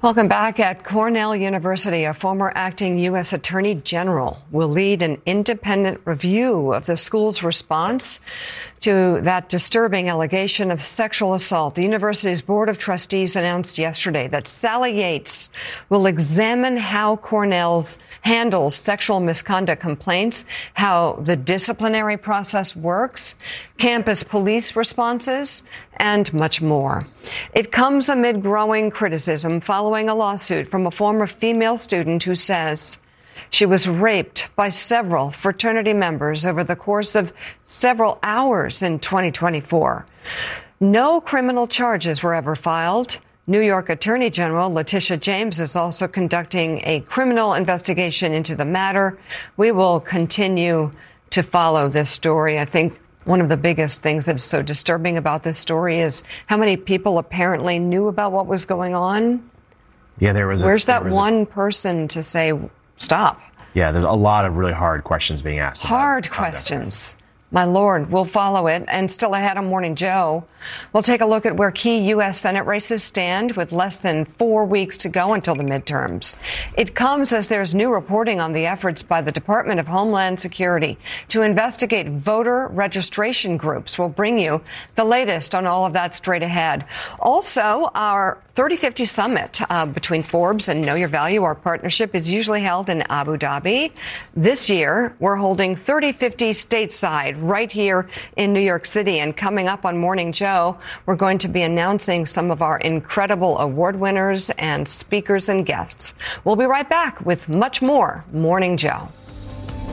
Welcome back. At Cornell University, a former acting U.S. Attorney General will lead an independent review of the school's response to that disturbing allegation of sexual assault. The university's Board of Trustees announced yesterday that Sally Yates will examine how Cornell's handles sexual misconduct complaints, how the disciplinary process works, campus police responses, and much more. It comes amid growing criticism following a lawsuit from a former female student who says she was raped by several fraternity members over the course of several hours in 2024. No criminal charges were ever filed. New York Attorney General Letitia James is also conducting a criminal investigation into the matter. We will continue to follow this story. I think one of the biggest things that's so disturbing about this story is how many people apparently knew about what was going on. Yeah, Where's that one person to say, stop? Yeah, there's a lot of really hard questions being asked. Hard questions. My Lord, we'll follow it. And still ahead on Morning Joe, we'll take a look at where key U.S. Senate races stand with less than 4 weeks to go until the midterms. It comes as there's new reporting on the efforts by the Department of Homeland Security to investigate voter registration groups. We'll bring you the latest on all of that straight ahead. Also, our 3050 Summit between Forbes and Know Your Value, our partnership, is usually held in Abu Dhabi. This year, we're holding 3050 stateside right here in New York City. And coming up on Morning Joe, we're going to be announcing some of our incredible award winners and speakers and guests. We'll be right back with much more Morning Joe.